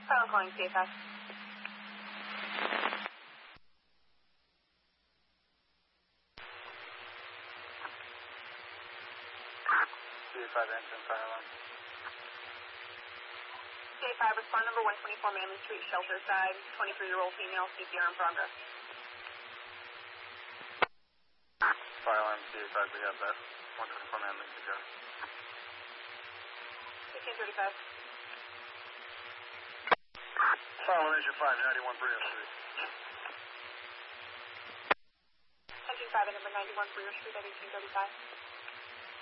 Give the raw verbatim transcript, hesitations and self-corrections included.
Pilot calling C five. C five engine fire alarm. C five, respond number one twenty-four Manley Street, shelter side, twenty-three-year-old female, C P R in progress. Fire alarm C five, we have that. one twenty-four Manley, C P R. fifteen thirty-five. Fire alarm engine five, ninety-one Brio Street. Engine five at number ninety-one Brewer Street at eighteen thirty-five.